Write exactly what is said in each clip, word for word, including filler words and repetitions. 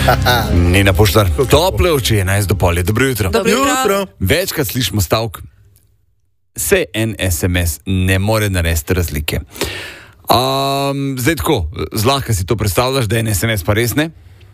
Nina Poštar, tople oči, enajst do pol, dobro jutro. Dobro jutro. Večkrat slišimo stavek, se en es em es ne more narediti razlike. Um, zdaj tako, zlahka si to predstavljaš, da je en es em es pa res ne.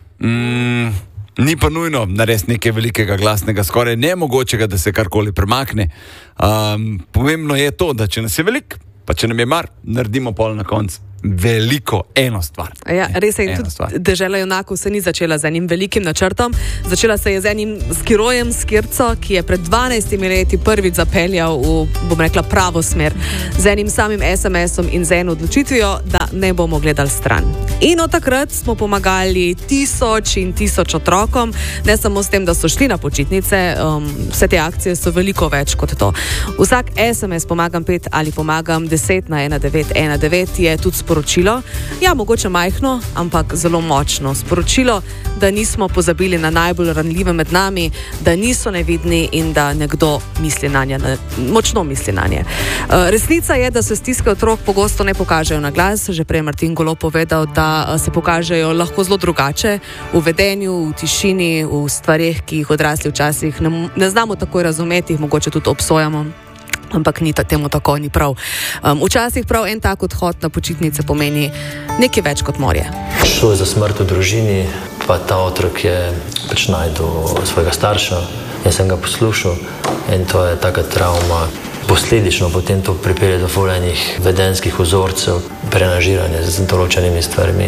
Mm, ni pa nujno narediti nekaj velikega, glasnega, skoraj nemogočega, da se karkoli premakne. Um, pomembno je to, da če nas je veliko, pa če nam je mar, naredimo pol na koncu. Veliko, eno stvar. Ja, res je, in tudi Dežela junakov se ni začela z enim velikim načrtom, začela se je z enim skirojem Skirco, ki je pred dvanajstimi leti prvič zapeljal v, bom rekla, pravo smer, z enim samim es em esom in z eno odločitvijo, da ne bomo gledali stran. In od takrat smo pomagali tisoč in tisoč otrokom, ne samo s tem, da so šli na počitnice, um, vse te akcije so veliko več kot to. Vsak es em es pomagam pet ali pomagam deset na ena devet ena devet je tudi sporočilo. Sporočilo, ja, mogoče majhno, ampak zelo močno sporočilo, da nismo pozabili na najbolj ranljive med nami, da niso nevidni in da nekdo misli na nje, močno misli na nje. Resnica je, da se stiske otrok pogosto ne pokažejo na glas, že prej Martin Golob povedal, da se pokažejo lahko zelo drugače, v vedenju, v tišini, v stvareh, ki jih odrasli včasih ne, ne znamo takoj razumeti, jih mogoče tudi obsojamo. Ampak ni temu tako, ni prav. Um, včasih prav en tak odhod na počitnice pomeni nekaj več kot morje. Šlo je za smrt v družini, pa ta otrok je pač najdel svojega starša. Jaz sem ga poslušal in to je taka travma. Posledično potem to pripelje do enih vedenskih vzorcev, prenažiranje z določenimi stvarmi.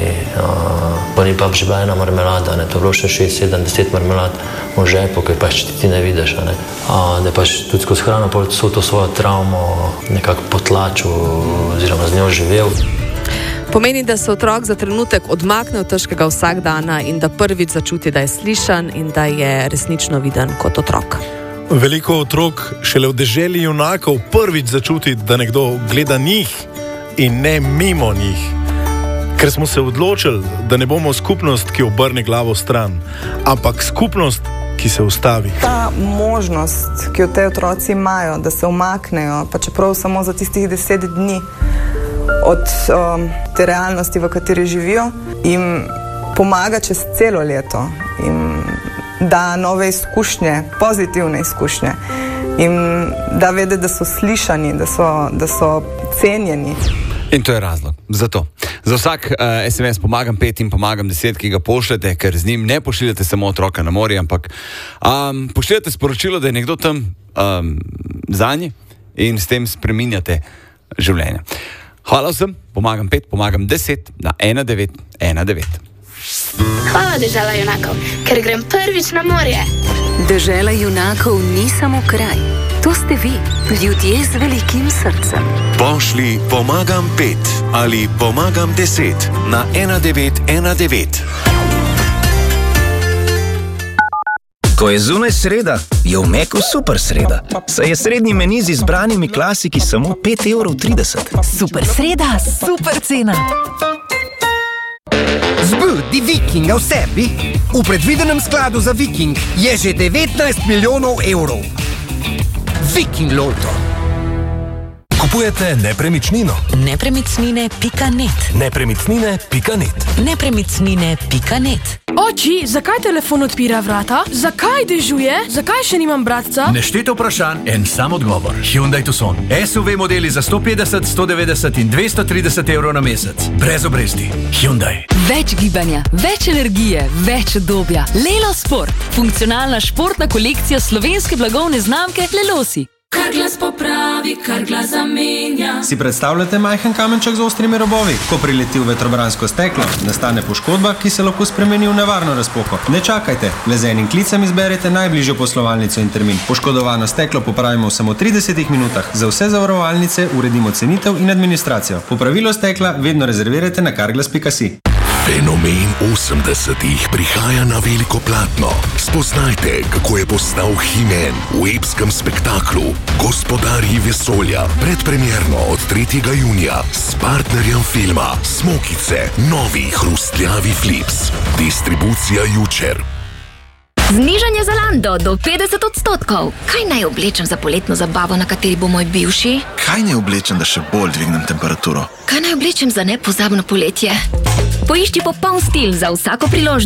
Pa ni pa že bila ena marmelada, ne? To je bilo še šest, sedem, deset marmelad v žepu, ki pač ti ne vidiš. Ne? A, da pač tudi skozi hrano so to svojo travmo nekako potlačil oziroma z njo živel. Pomeni, da se otrok za trenutek odmakne od težkega vsakdana in da prvič začuti, da je slišan in da je resnično viden kot otrok. Veliko otrok šele v deželi junakov prvič začuti, da nekdo gleda njih in ne mimo njih. Ker smo se odločili, da ne bomo skupnost, ki obrne glavo stran, ampak skupnost, ki se ustavi. Ta možnost, ki jo te otroci imajo, da se umaknejo, pa čeprav samo za tistih deset dni od um, te realnosti, v kateri živijo, jim pomaga čez celo leto. Jim da nove izkušnje, pozitivne izkušnje. In da vede, da so slišani, da so, da so cenjeni. In to je razlog. Zato. Za vsak uh, es em es pomagam pet in pomagam deset, ki ga pošljete, ker z njim ne pošiljate samo otroka na morje, ampak um, pošiljate sporočilo, da je nekdo tam um, zanje in s tem spreminjate življenje. Hvala vsem, pomagam pet, pomagam deset na ena devet ena devet. Hvala, Dežela junakov, ker grem prvič na morje. Dežela junakov ni samo kraj. To ste vi, ljudje z velikim srcem. Pošli pomagam pet ali pomagam deset na ena devet ena devet. Ko je zunaj sreda, je v Meku super sreda. Saj je srednji meni z izbranimi klasiki samo pet evrov trideset. Super sreda, super cena. Zbudi Vikinga v sebi. V predvidenem skladu za Viking je že devetnajst milijonov evrov. Viking Loto. Kupujete nepremičnino? Nepremičnine pika net. Nepremičnine pika net. Nepremičnine pika net. Oči, zakaj telefon odpira vrata? Zakaj dežuje? Zakaj še nimam bratca? Nešteto vprašanj, en sam odgovor. Hyundai Tucson. es u ve modeli za sto petdeset, sto devetdeset in dvesto trideset evrov na mesec. Brez obresti. Hyundai. Več gibanja, več energije, več obdobja. Lelo Sport. Funkcionalna športna kolekcija slovenske blagovne znamke Lelosi. Kar glas popravi, kar glas zamenja. Si predstavljate majhen kamenček z ostrimi robovi? Ko prileti v vetrobransko steklo, nastane poškodba, ki se lahko spremeni v nevarno razpoko. Ne čakajte, le z enim klicem izberete najbližjo poslovalnico in termin. Poškodovano steklo popravimo v samo tridesetih minutah. Za vse zavarovalnice uredimo cenitev in administracijo. Popravilo stekla vedno rezervirajte na karglas pika si. Fenomen osemdesetih prihaja na veliko platno. Spoznajte, kako je postal He-Man v epskem spektaklu Gospodarji vesolja. Predpremierno od tretjega junija s partnerjem filma Smokice, novi hrustljavi flips. Distribucija Jučer. Znižanje Zalando do petdeset odstotkov. Kaj naj oblečem za poletno zabavo, na kateri bo moj bivši? Kaj naj oblečem, da še bolj dvignem temperaturo? Kaj naj oblečem za nepozabno poletje? Poišči popoln stil za vsako priložnost.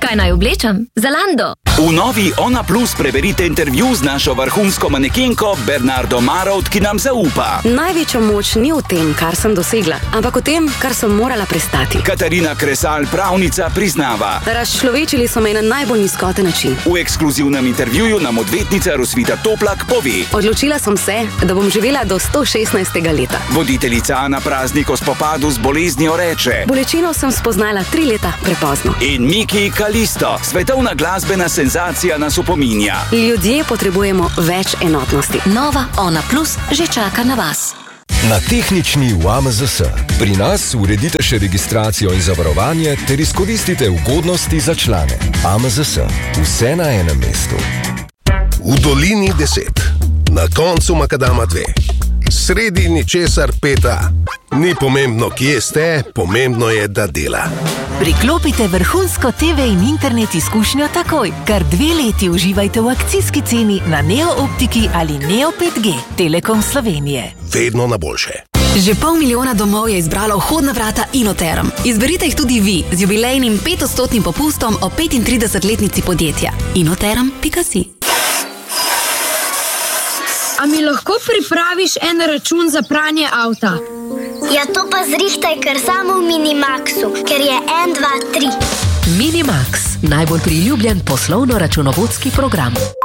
Kaj naj oblečem? Zalando. V novi Ona Plus preberite intervju z našo vrhunsko manekenko Bernardo Marovt, ki nam zaupa. Največja moč ni v tem, kar sem dosegla, ampak v tem, kar sem morala prestati. Katarina Kresal, pravnica, priznava. Razčlovečili so me na najbolj nizkoten način. V ekskluzivnem intervjuju nam odvetnica Rosvita Toplak pove. Odločila sem se, da bom živela do sto šestnajstega leta. Voditeljica Ana Praznik o spopadu z boleznijo reče. Bolečino sem spoznala tri leta prepozno. In Miki Kalisto, svetovna glasbena senzacija nas opominja. Ljudje potrebujemo več enotnosti. Nova Ona Plus že čaka na vas. Na tehnični v A M Z S. Pri nas uredite še registracijo in zavarovanje ter izkoristite ugodnosti za člane. A M Z S. Vse na enem mestu. V dolini deset. Na koncu makadama dve. Sredi ničesar peta. Ni pomembno, kje ste, pomembno je, da dela. Priklopite vrhunsko T V in internet izkušnjo takoj. Kar dve leti uživajte v akcijski ceni na Neo Optiki ali Neo pet G. Telekom Slovenije. Vedno na boljše. Že pol milijona domov je izbralo vhodna vrata Inoterm. Izberite jih tudi vi z jubilejnim petodstotnim popustom o petintridesetletnici podjetja. inoterm pika si. A mi lahko pripraviš en račun za pranje avta? Ja, to pa zrihtaj kar samo v Minimaxu, ker je en, dva, tri. Minimax, najbolj priljubljen poslovno-računovodski program.